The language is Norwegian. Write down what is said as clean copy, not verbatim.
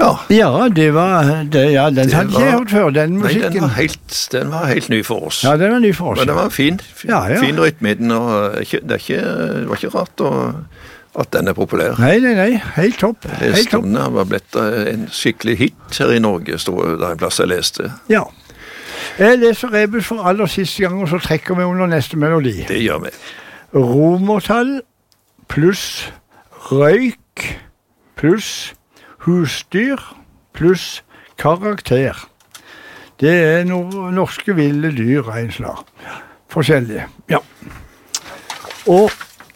Ja, den hadde jeg hørt før, den musikken. Nei, den var helt ny for oss. Ja, den var ny for oss. Men den var fin rytme i den, og det var ikke rart at den er populær. Nei, helt topp. Den var blitt en skikkelig hit her i Norge, stod det en plass jeg leste. Ja. Jeg leser rebus for aller siste gang, og så trekker vi under neste melodi. Det gjør vi. Romertall pluss røyk pluss husdyr pluss karakter. Det er norske ville dyr, en slag. Forskjellige, ja. Og